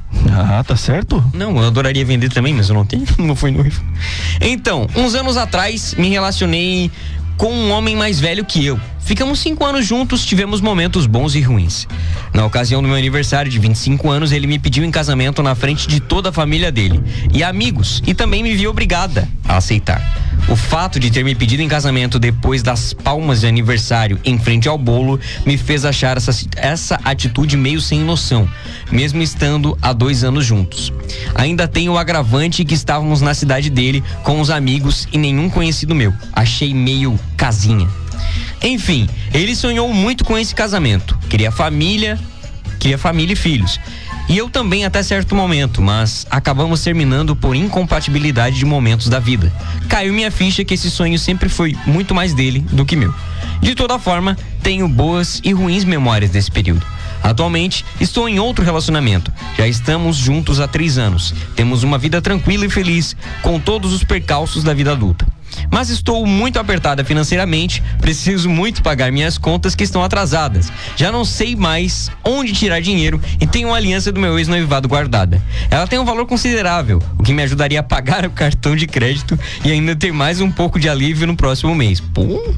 Speaker 2: Ah, tá certo?
Speaker 1: Não, eu adoraria vender também, mas eu não tenho, não fui noivo. Então, uns anos atrás, me relacionei com um homem mais velho que eu. Ficamos cinco anos juntos, tivemos momentos bons e ruins. Na ocasião do meu aniversário de vinte e cinco anos, ele me pediu em casamento na frente de toda a família dele e amigos, e também me viu obrigada a aceitar. O fato de ter me pedido em casamento depois das palmas de aniversário em frente ao bolo me fez achar essa, essa atitude meio sem noção, mesmo estando há dois anos juntos. Ainda tem o agravante que estávamos na cidade dele com os amigos e nenhum conhecido meu. Achei meio casinha. Enfim, ele sonhou muito com esse casamento. Queria família, queria família e filhos. E eu também até certo momento, mas acabamos terminando por incompatibilidade de momentos da vida. Caiu minha ficha que esse sonho sempre foi muito mais dele do que meu. De toda forma, tenho boas e ruins memórias desse período. Atualmente, estou em outro relacionamento. Já estamos juntos há três anos. Temos uma vida tranquila e feliz, com todos os percalços da vida adulta. Mas estou muito apertada financeiramente, preciso muito pagar minhas contas que estão atrasadas. Já não sei mais onde tirar dinheiro e tenho uma aliança do meu ex-noivado guardada. Ela tem um valor considerável, o que me ajudaria a pagar o cartão de crédito e ainda ter mais um pouco de alívio no próximo mês. Pô.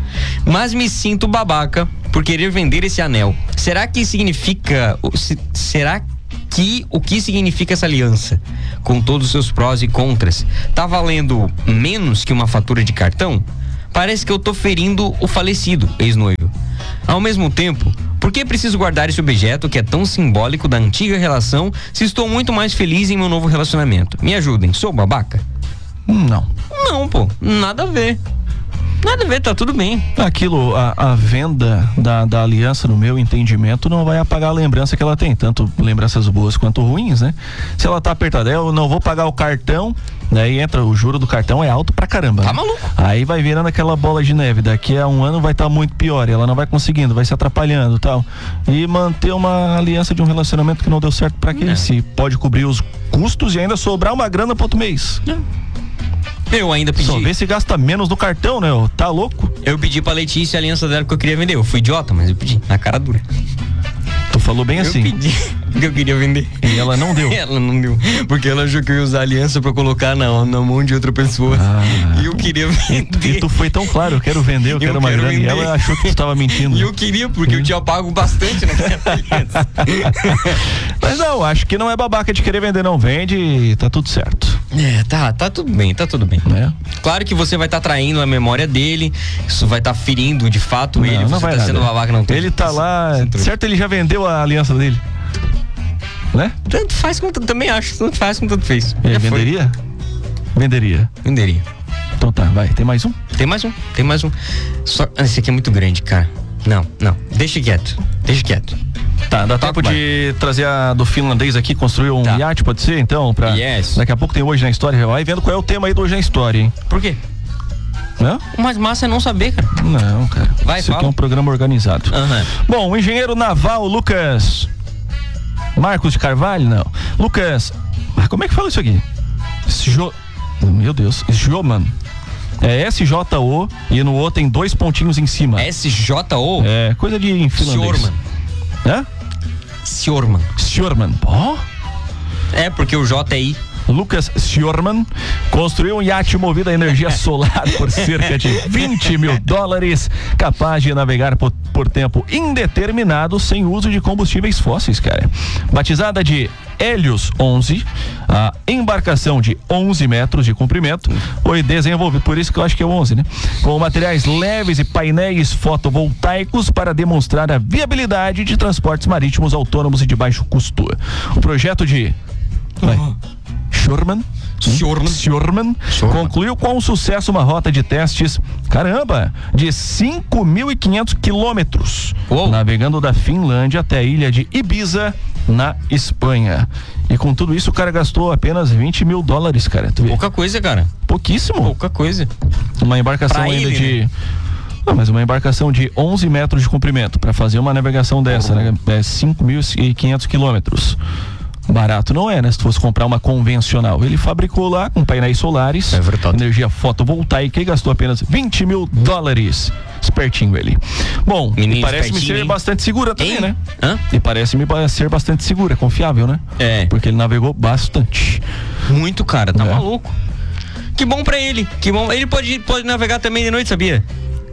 Speaker 1: Mas me sinto babaca por querer vender esse anel. Será que significa... Será que o que significa essa aliança? Com todos os seus prós e contras, tá valendo menos que uma fatura de cartão? Parece que eu tô ferindo o falecido ex-noivo. Ao mesmo tempo, por que preciso guardar esse objeto que é tão simbólico da antiga relação se estou muito mais feliz em meu novo relacionamento? Me ajudem, sou babaca?
Speaker 2: Não.
Speaker 1: Não, pô, nada a ver. Nada a ver, tá tudo bem.
Speaker 2: Aquilo, a, a venda da, da aliança, no meu entendimento, não vai apagar a lembrança que ela tem, tanto lembranças boas quanto ruins, né? Se ela tá apertada, eu não vou pagar o cartão, daí entra, o juro do cartão é alto pra caramba.
Speaker 1: Tá
Speaker 2: né?
Speaker 1: maluco?
Speaker 2: Aí vai virando aquela bola de neve, daqui a um ano vai estar tá muito pior, e ela não vai conseguindo, vai se atrapalhando e tal. E manter uma aliança de um relacionamento que não deu certo pra quê? É. Se pode cobrir os custos e ainda sobrar uma grana pro outro mês.
Speaker 1: É. Eu ainda pedi.
Speaker 2: Só vê se gasta menos no cartão, né? Tá louco?
Speaker 1: Eu pedi pra Letícia a aliança dela que eu queria vender. Eu fui idiota, mas eu pedi. Na cara dura.
Speaker 2: Tu falou bem
Speaker 1: eu
Speaker 2: assim.
Speaker 1: Eu pedi que eu queria vender.
Speaker 2: E ela não deu.
Speaker 1: Ela não deu. Porque ela achou que eu ia usar a aliança pra colocar na, na mão de outra pessoa. Ah, e eu queria vender.
Speaker 2: E tu foi tão claro, eu quero vender, eu, eu quero uma grana. E ela achou que tu tava mentindo.
Speaker 1: E eu queria, porque eu tinha pago bastante naquela aliança.
Speaker 2: Mas não, acho que não é babaca de querer vender, não. Vende e tá tudo certo.
Speaker 1: É, tá, tá tudo bem, tá tudo bem. É. Claro que você vai estar tá traindo a memória dele, isso vai estar tá ferindo de fato não, ele,
Speaker 2: não
Speaker 1: você
Speaker 2: vai
Speaker 1: tá
Speaker 2: nada.
Speaker 1: sendo babaca, não tem.
Speaker 2: Ele tá lá, certo, ele já vendeu a aliança dele, né?
Speaker 1: Tanto faz como tanto, também acho, tanto faz como tanto fez.
Speaker 2: Ele venderia?
Speaker 1: Foi.
Speaker 2: Venderia.
Speaker 1: Venderia.
Speaker 2: Então tá, vai, tem mais um?
Speaker 1: Tem mais um, tem mais um. Só, esse aqui é muito grande, cara. Não, não, deixa quieto, deixa quieto.
Speaker 2: Tá, dá tempo de trazer a do finlandês aqui, construir um tá. iate, pode ser, então? Pra...
Speaker 1: Yes.
Speaker 2: Daqui a pouco tem Hoje na História, vai vendo qual é o tema aí do Hoje na História, hein?
Speaker 1: Por quê?
Speaker 2: Não?
Speaker 1: O mais massa é não saber, cara.
Speaker 2: Não, cara.
Speaker 1: Vai,
Speaker 2: Isso
Speaker 1: fala.
Speaker 2: aqui é um programa organizado.
Speaker 1: Uhum.
Speaker 2: Bom, o engenheiro naval Lucas Marcos de Carvalho, não. Lucas, como é que fala isso aqui? Jo... Meu Deus, Joman. É S J O e no O tem dois pontinhos em cima.
Speaker 1: S J O?
Speaker 2: É, coisa de finlandês.
Speaker 1: Sjorman.
Speaker 2: Hã?
Speaker 1: Sjorman.
Speaker 2: Sjorman. Ó.
Speaker 1: É, porque o J é I.
Speaker 2: Lucas Sjorman construiu um iate movido a energia solar por cerca de vinte mil dólares, capaz de navegar por, por tempo indeterminado sem uso de combustíveis fósseis, cara. Batizada de Helios onze, a embarcação de onze metros de comprimento foi desenvolvida, por isso que eu acho que é onze, né? Com materiais leves e painéis fotovoltaicos para demonstrar a viabilidade de transportes marítimos autônomos e de baixo custo. O projeto de... Vai. Sjorman, Sjorman concluiu com sucesso uma rota de testes, caramba, de cinco mil e quinhentos quilômetros, navegando da Finlândia até a ilha de Ibiza, na Espanha. E com tudo isso o cara gastou apenas vinte mil dólares, cara. Tu vê?
Speaker 1: Pouca coisa, cara.
Speaker 2: Pouquíssimo.
Speaker 1: Pouca coisa.
Speaker 2: Uma embarcação
Speaker 1: pra
Speaker 2: ainda
Speaker 1: ele,
Speaker 2: de...
Speaker 1: Né?
Speaker 2: Não, mas uma embarcação de onze metros de comprimento para fazer uma navegação dessa, né? É cinco mil e quinhentos quilômetros. Barato não é, né? Se tu fosse comprar uma convencional. Ele fabricou lá com painéis solares, é energia fotovoltaica e gastou apenas vinte mil dólares. Espertinho ele. Bom, e parece-me ser hein? bastante segura também, hein? né?
Speaker 1: Hã?
Speaker 2: E parece-me ser bastante segura, confiável, né?
Speaker 1: É.
Speaker 2: Porque ele navegou bastante.
Speaker 1: Muito, cara, tá
Speaker 2: é.
Speaker 1: maluco. Que bom pra ele. Que bom. Ele pode, pode navegar também de noite, sabia?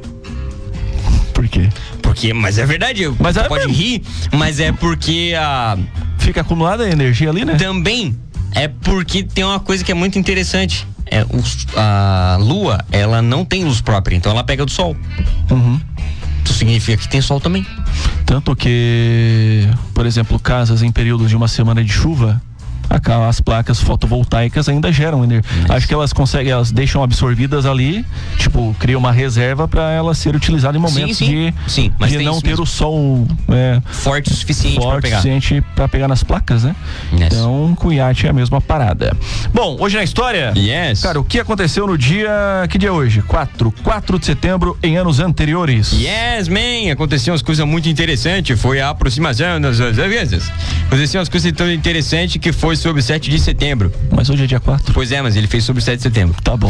Speaker 2: Por quê?
Speaker 1: Porque, mas é verdade,
Speaker 2: mas é
Speaker 1: pode
Speaker 2: mesmo.
Speaker 1: rir, mas é porque a...
Speaker 2: Fica acumulada a energia ali, né?
Speaker 1: Também é porque tem uma coisa que é muito interessante. É, o, a lua, ela não tem luz própria, então ela pega do sol.
Speaker 2: Uhum.
Speaker 1: Isso significa que tem sol também.
Speaker 2: Tanto que, por exemplo, casas em períodos de uma semana de chuva, as placas fotovoltaicas ainda geram energia. Acho que elas conseguem, elas deixam absorvidas ali, tipo, cria uma reserva para ela ser utilizada em momentos
Speaker 1: sim, sim.
Speaker 2: de,
Speaker 1: sim, mas
Speaker 2: de não ter
Speaker 1: mesmo.
Speaker 2: o sol é,
Speaker 1: forte o suficiente
Speaker 2: para pegar. suficiente para pegar nas placas, né? Yes. Então, com o iate é a mesma parada. Bom, hoje na história,
Speaker 1: yes.
Speaker 2: cara, o que aconteceu no dia, que dia é hoje? quatro de setembro em anos anteriores.
Speaker 1: Yes, man, aconteceu umas coisas muito interessantes, foi a aproximação das vezes. Aconteceu umas coisas tão interessantes que foi sobre sete de setembro.
Speaker 2: Mas hoje é dia quatro.
Speaker 1: Pois é, mas ele fez sobre sete de setembro.
Speaker 2: Tá bom.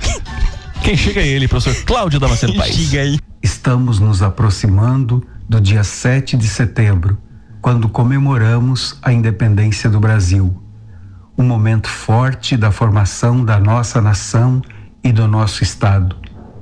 Speaker 2: Quem chega é ele, professor Cláudio Damasceno Paes.
Speaker 1: Chega aí.
Speaker 11: Estamos nos aproximando do dia sete de setembro, quando comemoramos a independência do Brasil. Um momento forte da formação da nossa nação e do nosso Estado.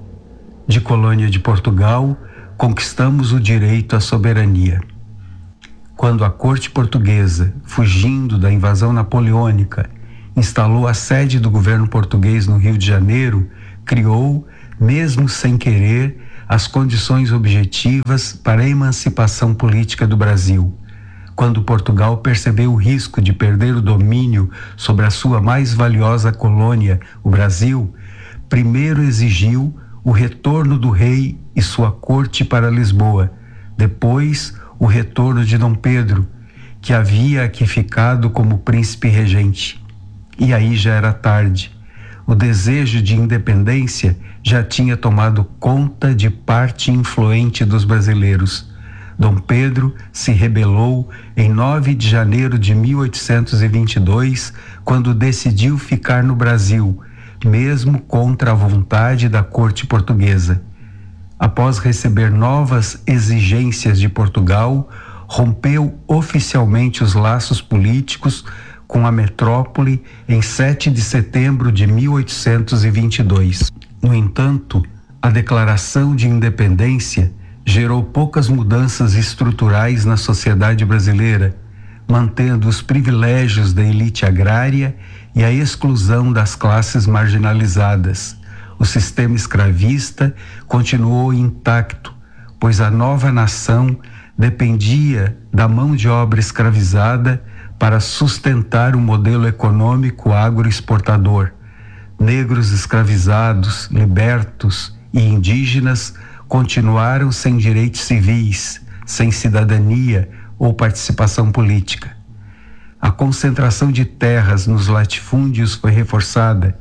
Speaker 11: De colônia de Portugal, conquistamos o direito à soberania. Quando a corte portuguesa, fugindo da invasão napoleônica, instalou a sede do governo português no Rio de Janeiro, criou, mesmo sem querer, as condições objetivas para a emancipação política do Brasil. Quando Portugal percebeu o risco de perder o domínio sobre a sua mais valiosa colônia, o Brasil, primeiro exigiu o retorno do rei e sua corte para Lisboa, depois o retorno de Dom Pedro, que havia aqui ficado como príncipe regente. E aí já era tarde. O desejo de independência já tinha tomado conta de parte influente dos brasileiros. Dom Pedro se rebelou em nove de janeiro de mil oitocentos e vinte e dois, quando decidiu ficar no Brasil, mesmo contra a vontade da corte portuguesa. Após receber novas exigências de Portugal, rompeu oficialmente os laços políticos com a metrópole em sete de setembro de mil oitocentos e vinte e dois. No entanto, a declaração de independência gerou poucas mudanças estruturais na sociedade brasileira, mantendo os privilégios da elite agrária e a exclusão das classes marginalizadas. O sistema escravista continuou intacto, pois a nova nação dependia da mão de obra escravizada para sustentar o modelo econômico agroexportador. Negros escravizados, libertos e indígenas continuaram sem direitos civis, sem cidadania ou participação política. A concentração de terras nos latifúndios foi reforçada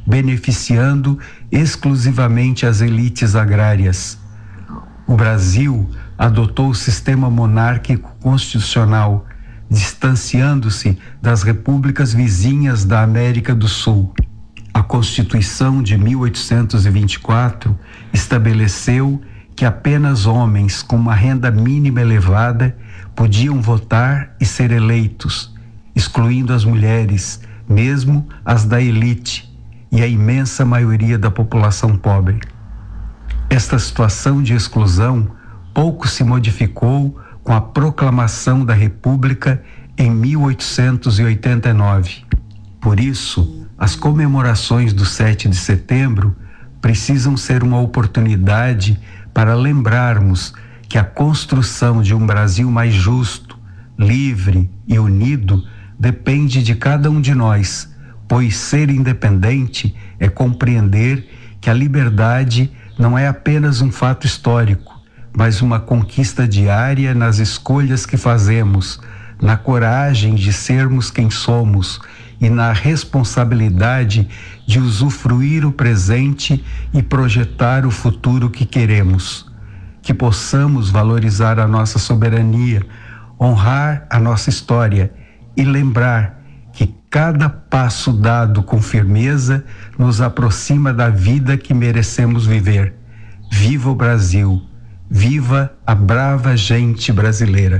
Speaker 11: beneficiando exclusivamente as elites agrárias. O Brasil adotou o sistema monárquico constitucional, distanciando-se das repúblicas vizinhas da América do Sul. A Constituição de mil oitocentos e vinte e quatro estabeleceu que apenas homens com uma renda mínima elevada podiam votar e ser eleitos, excluindo as mulheres, mesmo as da elite, e a imensa maioria da população pobre. Esta situação de exclusão pouco se modificou com a proclamação da República em mil oitocentos e oitenta e nove. Por isso, as comemorações do sete de setembro precisam ser uma oportunidade para lembrarmos que a construção de um Brasil mais justo, livre e unido depende de cada um de nós, pois ser independente é compreender que a liberdade não é apenas um fato histórico, mas uma conquista diária nas escolhas que fazemos, na coragem de sermos quem somos e na responsabilidade de usufruir o presente e projetar o futuro que queremos. Que possamos valorizar a nossa soberania, honrar a nossa história e lembrar que cada passo dado com firmeza nos aproxima da vida que merecemos viver. Viva o Brasil! Viva a brava gente brasileira!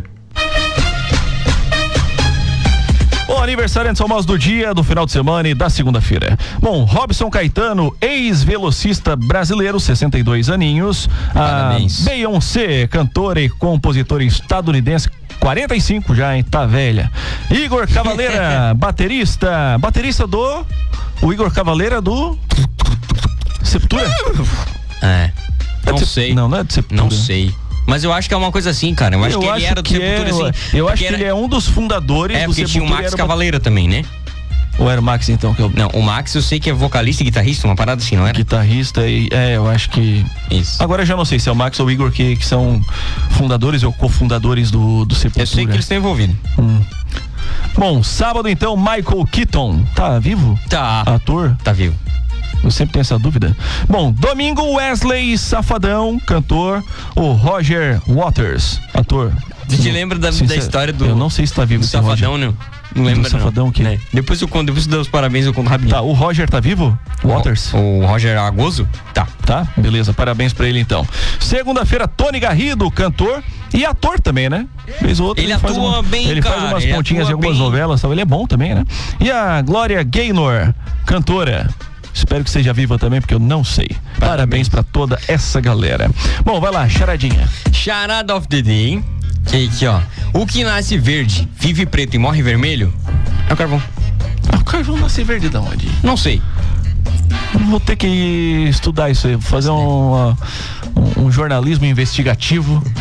Speaker 2: O aniversariante famoso do dia, do final de semana e da segunda-feira. Bom, Robson Caetano, ex-velocista brasileiro, sessenta e dois aninhos.
Speaker 1: Parabéns.
Speaker 2: A Beyoncé, cantora e compositora estadunidense, quarenta e cinco já, hein? Tá velha. Igor Cavaleira, baterista. Baterista do... O Igor Cavaleira do... Sepultura?
Speaker 1: É.
Speaker 2: É
Speaker 1: Não
Speaker 2: de...
Speaker 1: sei.
Speaker 2: Não, não é de Sepultura.
Speaker 1: Não sei. Mas eu acho que é uma coisa assim, cara. Eu acho
Speaker 2: eu
Speaker 1: que
Speaker 2: acho
Speaker 1: ele era do
Speaker 2: que
Speaker 1: Sepultura,
Speaker 2: é,
Speaker 1: assim.
Speaker 2: Eu acho que
Speaker 1: era...
Speaker 2: ele é um dos fundadores
Speaker 1: é,
Speaker 2: do
Speaker 1: porque
Speaker 2: Sepultura.
Speaker 1: tinha o Max
Speaker 2: era...
Speaker 1: Cavaleira também, né?
Speaker 2: Ou era o Max, então? Que eu...
Speaker 1: Não, o Max eu sei que é vocalista e guitarrista, uma parada assim, não era?
Speaker 2: Guitarrista e... É, eu acho que...
Speaker 1: Isso.
Speaker 2: Agora eu já não sei se é o Max ou o Igor que, que são fundadores ou cofundadores do, do Sepultura.
Speaker 1: Eu sei que eles estão envolvidos.
Speaker 2: Hum. Bom, sábado então, Michael Keaton. Tá vivo?
Speaker 1: Tá.
Speaker 2: Ator?
Speaker 1: Tá vivo.
Speaker 2: Eu sempre tenho essa dúvida. Bom, domingo, Wesley Safadão, cantor. O Roger Waters, ator.
Speaker 1: Você te lembra da, da história do...
Speaker 2: Eu não sei se tá vivo
Speaker 1: do
Speaker 2: esse
Speaker 1: Safadão,
Speaker 2: Roger.
Speaker 1: não? Não lembra,
Speaker 2: do Safadão,
Speaker 1: não.
Speaker 2: Que...
Speaker 1: É. Depois eu conto, depois eu dou os parabéns, eu conto rapidinho.
Speaker 2: Tá, o Roger tá vivo? Waters?
Speaker 1: O, o Roger Agoso? Tá.
Speaker 2: Tá, beleza, parabéns pra ele então. Segunda-feira, Tony Garrido, cantor e ator também, né? Fez outro,
Speaker 1: ele,
Speaker 2: ele
Speaker 1: atua
Speaker 2: faz uma,
Speaker 1: bem,
Speaker 2: ele
Speaker 1: cara.
Speaker 2: faz umas
Speaker 1: ele
Speaker 2: pontinhas em algumas
Speaker 1: bem.
Speaker 2: novelas, ele é bom também, né? E a Glória Gaynor, cantora. Espero que seja viva também, porque eu não sei. Parabéns, Parabéns pra toda essa galera. Bom, vai lá, charadinha.
Speaker 1: Charada of the day. Que aqui, ó. O que nasce verde, vive preto e morre vermelho é o carvão.
Speaker 2: Ah, o carvão nasce verde de onde?
Speaker 1: Não sei.
Speaker 2: Vou ter que estudar isso aí, fazer um, um, um jornalismo investigativo.